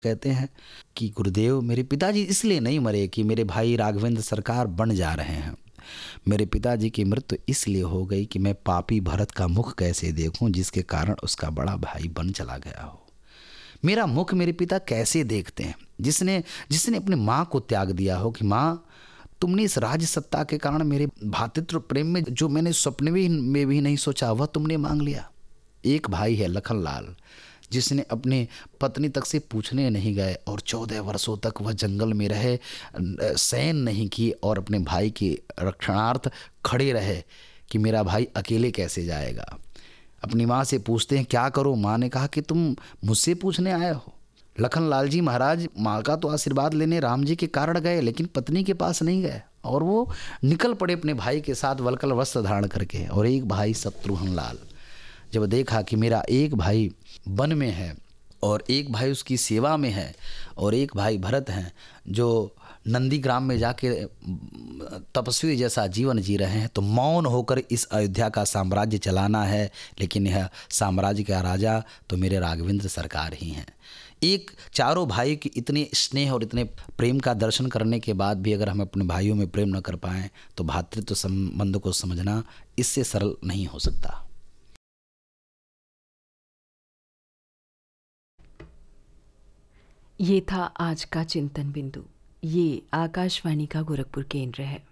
कहते हैं कि गुरुदेव, मेरे पिताजी इसलिए नहीं मरे कि मेरे भाई राघवेंद्र सरकार बन जा रहे हैं। मेरे पिताजी की मृत्यु इसलिए हो गई कि मैं पापी भरत का मुख कैसे देखूं, जिसके कारण उसका बड़ा भाई बन चला गया हो। मेरा मुख मेरे पिता कैसे देखते हैं, जिसने जिसने अपनी माँ को त्याग दिया हो कि माँ, तुमने इस राज सत्ता के कारण मेरे भातृत्व प्रेम में जो मैंने सपने में भी नहीं सोचा, वह तुमने मांग लिया। एक भाई है लखनलाल, जिसने अपने पत्नी तक से पूछने नहीं गए और 14 वर्षों तक वह जंगल में रहे, शयन नहीं की और अपने भाई के रक्षणार्थ खड़े रहे कि मेरा भाई अकेले कैसे जाएगा। अपनी माँ से पूछते हैं क्या करो। माँ ने कहा कि तुम मुझसे पूछने आए हो। लखनलाल जी महाराज माँ का तो आशीर्वाद लेने राम जी के कारण गए, लेकिन पत्नी के पास नहीं गए और वो निकल पड़े अपने भाई के साथ वलकल वस्त्र धारण करके। और एक भाई शत्रुघ्न लाल जब देखा कि मेरा एक भाई वन में है और एक भाई उसकी सेवा में है और एक भाई भरत हैं जो नंदीग्राम में जाके तपस्वी जैसा जीवन जी रहे हैं, तो मौन होकर इस अयोध्या का साम्राज्य चलाना है। लेकिन यह साम्राज्य का राजा तो मेरे राघवेंद्र सरकार ही हैं। एक चारों भाई की इतने स्नेह और इतने प्रेम का दर्शन करने के बाद भी अगर हम अपने भाइयों में प्रेम न कर पाएँ तो भ्रातृत्व संबंध को समझना इससे सरल नहीं हो सकता। ये था आज का चिंतन बिंदु। ये आकाशवाणी का गोरखपुर केंद्र है।